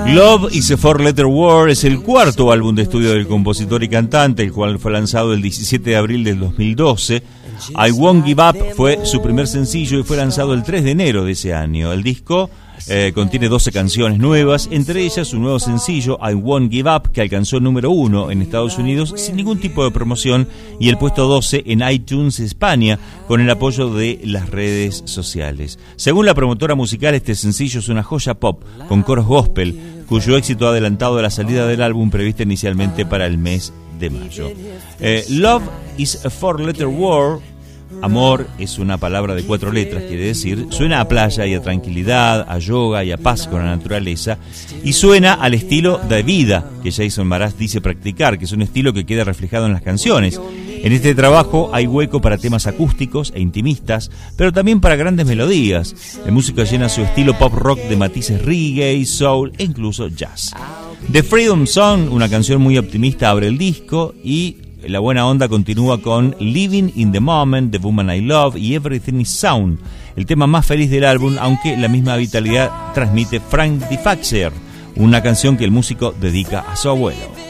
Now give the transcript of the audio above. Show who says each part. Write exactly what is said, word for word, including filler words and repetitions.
Speaker 1: Love is a Four-Letter Word es el cuarto álbum de estudio del compositor y cantante, el cual fue lanzado el diecisiete de abril del dos mil doce. I Won't Give Up fue su primer sencillo y fue lanzado el tres de enero de ese año. El disco eh, contiene doce canciones nuevas, entre ellas su nuevo sencillo I Won't Give Up, que alcanzó el número uno en Estados Unidos sin ningún tipo de promoción, y el puesto doce en iTunes España con el apoyo de las redes sociales. Según la promotora musical, este sencillo es una joya pop con coros gospel, cuyo éxito ha adelantado la salida del álbum prevista inicialmente para el mes de mayo. Eh, Love is a Four-Letter Word. Amor es una palabra de cuatro letras, quiere decir, suena a playa y a tranquilidad, a yoga y a paz con la naturaleza, y suena al estilo de vida que Jason Mraz dice practicar, que es un estilo que queda reflejado en las canciones. En este trabajo hay hueco para temas acústicos e intimistas, pero también para grandes melodías. El músico llena su estilo pop rock de matices reggae, soul e incluso jazz. The Freedom Song, una canción muy optimista, abre el disco, y la buena onda continúa con Living in the Moment, The Woman I Love y Everything is Sound, el tema más feliz del álbum, aunque la misma vitalidad transmite Frank DeFaxer, una canción que el músico dedica a su abuelo.